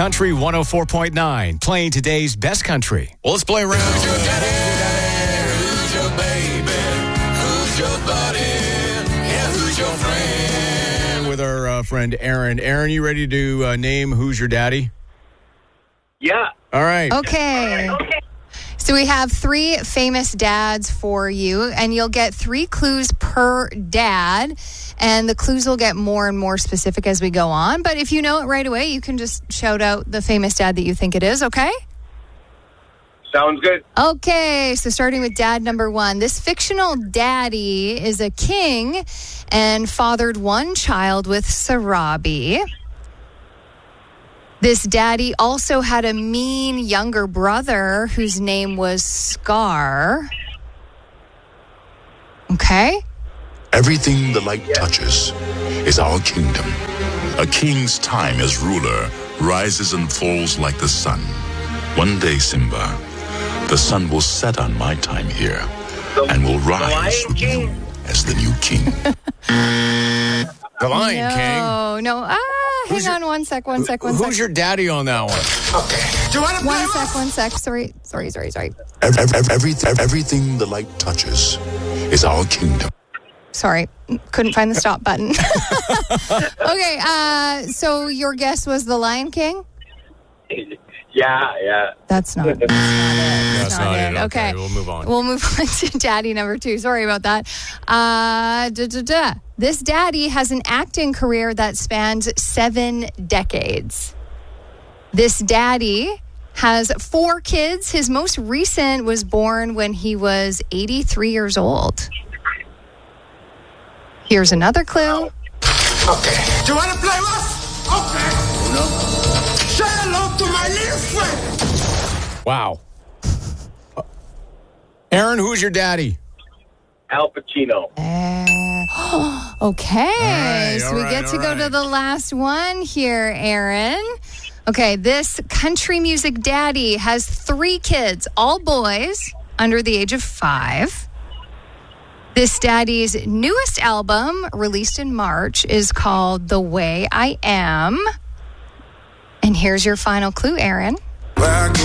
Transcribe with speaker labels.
Speaker 1: Country 104.9, playing today's best country. Well, let's play around.
Speaker 2: Who's your daddy? Who's your baby? Who's your buddy? Yeah, who's your friend?
Speaker 1: With our friend Aaron. Aaron, you ready to name Who's Your Daddy?
Speaker 3: Yeah.
Speaker 1: All right.
Speaker 4: Okay. So we have 3 famous dads for you, and you'll get 3 clues per dad, and the clues will get more and more specific as we go on. But if you know it right away, you can just shout out the famous dad that you think it is, okay?
Speaker 3: Sounds good.
Speaker 4: Okay, so starting with dad number 1. This fictional daddy is a king and fathered 1 child with Sarabi. This daddy also had a mean younger brother whose name was Scar. Okay?
Speaker 5: Everything the light touches is our kingdom. A king's time as ruler rises and falls like the sun. One day, Simba, the sun will set on my time here and will rise with you as the new king.
Speaker 1: The Lion King.
Speaker 4: No. Hang on one sec.
Speaker 1: Who's your daddy on that one?
Speaker 3: Okay. Do you want to play
Speaker 4: One sec. Sorry.
Speaker 5: Everything the light touches is our kingdom.
Speaker 4: Sorry, couldn't find the stop button. Okay, so your guess was The Lion King?
Speaker 3: Yeah.
Speaker 4: That's not it.
Speaker 1: That's not it.
Speaker 4: Okay,
Speaker 1: We'll move on.
Speaker 4: We'll move on to daddy number 2. Sorry about that. This daddy has an acting career that spans 7 decades. This daddy has 4 kids. His most recent was born when he was 83 years old. Here's another clue.
Speaker 3: Okay. Do you want to play rough? Okay. No. Say hello to my little friend.
Speaker 1: Wow. Aaron, who's your daddy?
Speaker 3: Al Pacino.
Speaker 4: Okay, so we
Speaker 1: all
Speaker 4: get to go to the last one here, Aaron. Okay, this country music daddy has 3 kids, all boys, under the age of 5. This daddy's newest album, released in March, is called The Way I Am. And here's your final clue, Aaron.